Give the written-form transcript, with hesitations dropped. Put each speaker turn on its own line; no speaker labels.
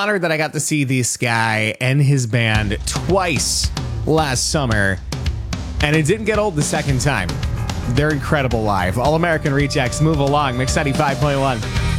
honored that I got to see this guy and his band twice last summer, and it didn't get old the second time. They're incredible live. All American Rejects, Move Along, Mix 95.1.